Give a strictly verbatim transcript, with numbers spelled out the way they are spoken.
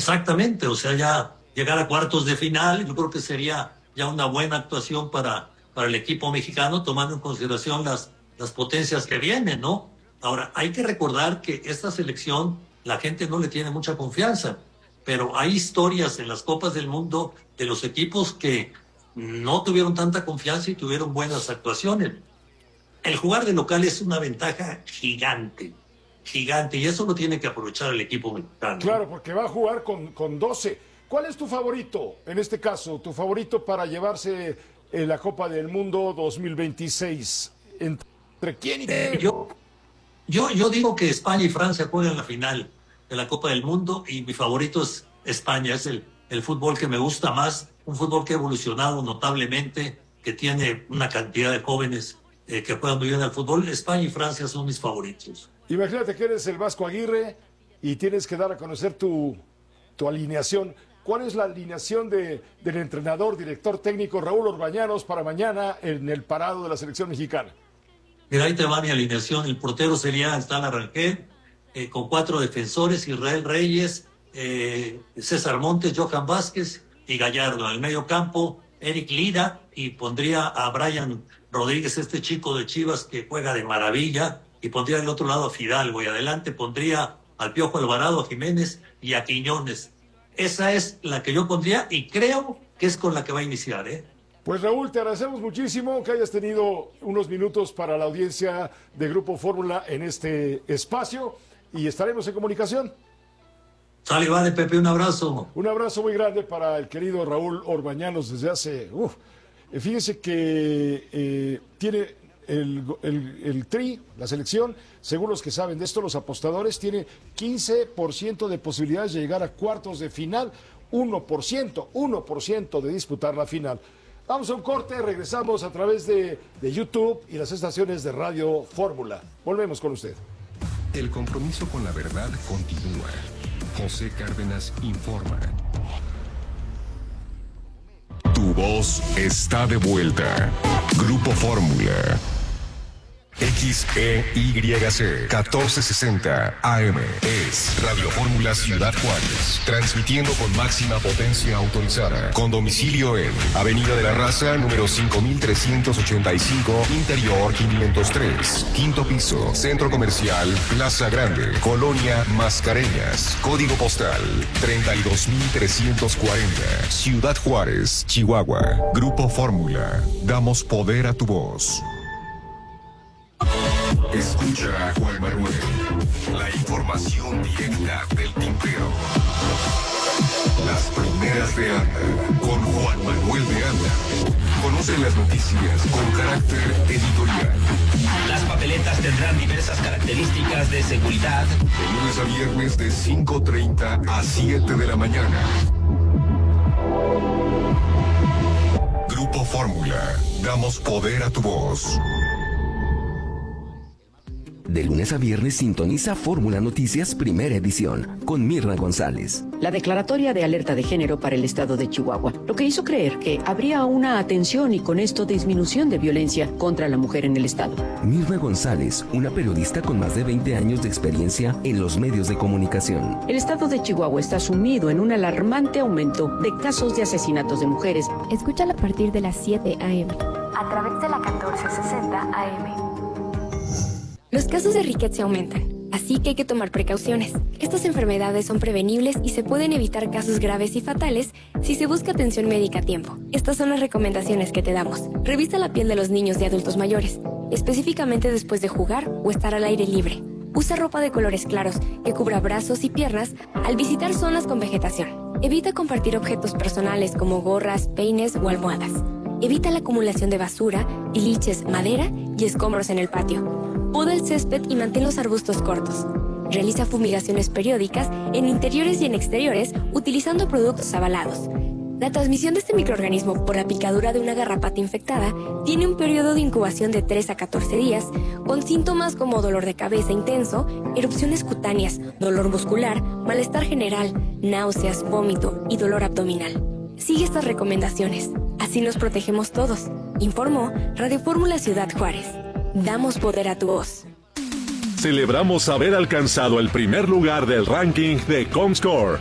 Exactamente, o sea, ya llegar a cuartos de final, yo creo que sería ya una buena actuación para, para el equipo mexicano, tomando en consideración las, las potencias que vienen, ¿no? Ahora, hay que recordar que esta selección, la gente no le tiene mucha confianza, pero hay historias en las Copas del Mundo de los equipos que no tuvieron tanta confianza y tuvieron buenas actuaciones. El jugar de local es una ventaja gigante, gigante, y eso lo tiene que aprovechar el equipo mexicano. Claro, porque va a jugar con, con doce. ¿Cuál es tu favorito, en este caso, tu favorito para llevarse eh, la Copa del Mundo dos mil veintiséis? ¿Entre quién y quién? Eh, yo, yo, yo digo que España y Francia juegan la final de la Copa del Mundo y mi favorito es España, es el, el fútbol que me gusta más, un fútbol que ha evolucionado notablemente, que tiene una cantidad de jóvenes eh, que juegan muy bien al fútbol. España y Francia son mis favoritos. Imagínate que eres el Vasco Aguirre y tienes que dar a conocer tu, tu alineación. ¿Cuál es la alineación de, del entrenador, director técnico Raúl Orbañanos para mañana en el parado de la selección mexicana? Mira, ahí te va mi alineación. El portero sería Stan Arrangel, eh, con cuatro defensores: Israel Reyes, eh, César Montes, Johan Vázquez y Gallardo. En el medio campo, Eric Lira, y pondría a Brian Rodríguez, este chico de Chivas que juega de maravilla, y pondría del otro lado a Fidalgo, y adelante pondría al Piojo Alvarado, a Jiménez y a Quiñones. Esa es la que yo pondría y creo que es con la que va a iniciar, ¿eh? Pues Raúl, te agradecemos muchísimo que hayas tenido unos minutos para la audiencia de Grupo Fórmula en este espacio y estaremos en comunicación. Sale, vale, Pepe, un abrazo. Un abrazo muy grande para el querido Raúl Orbañanos desde hace... Uf, fíjense que eh, tiene el, el, el Tri, la selección, según los que saben de esto, los apostadores, tiene quince por ciento de posibilidades de llegar a cuartos de final, uno por ciento, uno por ciento de disputar la final. Vamos a un corte, regresamos a través de, de YouTube y las estaciones de Radio Fórmula. Volvemos con usted. El compromiso con la verdad continúa. José Cárdenas informa. Tu voz está de vuelta. Grupo Fórmula. X E Y C catorce sesenta A M es Radio Fórmula Ciudad Juárez, transmitiendo con máxima potencia autorizada, con domicilio en Avenida de la Raza, número cinco mil trescientos ochenta y cinco, Interior quinientos tres, quinto piso, Centro Comercial Plaza Grande, Colonia Mascareñas, código postal treinta y dos mil trescientos cuarenta, Ciudad Juárez, Chihuahua. Grupo Fórmula, damos poder a tu voz. Escucha a Juan Manuel, la información directa del tintero. Las primeras de Anda, con Juan Manuel de Anda. Conoce las noticias con carácter editorial. Las papeletas tendrán diversas características de seguridad. De lunes a viernes de cinco treinta a siete de la mañana. Grupo Fórmula, damos poder a tu voz. De lunes a viernes sintoniza Fórmula Noticias Primera Edición con Mirna González. La declaratoria de alerta de género para el estado de Chihuahua, lo que hizo creer que habría una atención y con esto disminución de violencia contra la mujer en el estado. Mirna González, una periodista con más de veinte años de experiencia en los medios de comunicación. El estado de Chihuahua está sumido en un alarmante aumento de casos de asesinatos de mujeres. Escúchala a partir de las siete a eme a través de la catorce sesenta A M. Los casos de riqueza aumentan, así que hay que tomar precauciones. Estas enfermedades son prevenibles y se pueden evitar casos graves y fatales si se busca atención médica a tiempo. Estas son las recomendaciones que te damos. Revisa la piel de los niños y adultos mayores, específicamente después de jugar o estar al aire libre. Usa ropa de colores claros que cubra brazos y piernas al visitar zonas con vegetación. Evita compartir objetos personales como gorras, peines o almohadas. Evita la acumulación de basura, tiliches, madera y escombros en el patio. Poda el césped y mantén los arbustos cortos. Realiza fumigaciones periódicas en interiores y en exteriores utilizando productos avalados. La transmisión de este microorganismo por la picadura de una garrapata infectada tiene un periodo de incubación de tres a catorce días, con síntomas como dolor de cabeza intenso, erupciones cutáneas, dolor muscular, malestar general, náuseas, vómito y dolor abdominal. Sigue estas recomendaciones. Así nos protegemos todos. Informó Radio Fórmula Ciudad Juárez. Damos poder a tu voz. Celebramos haber alcanzado el primer lugar del ranking de Comscore